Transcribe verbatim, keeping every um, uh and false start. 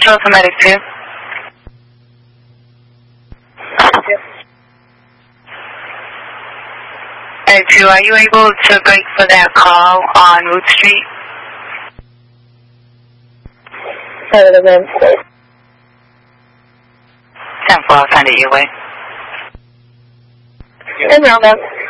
Central to Medic two. Medic two, are you able to break for that call on Root Street? ten four, I'll send it your way. And round up.